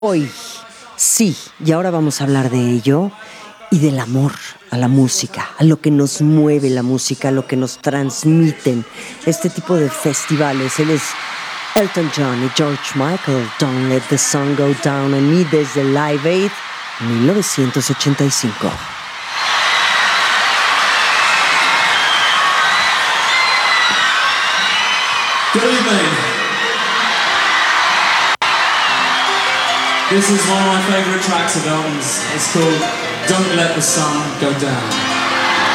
Hoy, sí, y ahora vamos a hablar de ello y del amor a la música, a lo que nos mueve la música, a lo que nos transmiten este tipo de festivales. Él es Elton John y George Michael, Don't Let the Sun Go Down on Me desde Live Aid 1985. Good evening. This is one of my favourite tracks of Elton's. It's called Don't Let the Sun Go Down.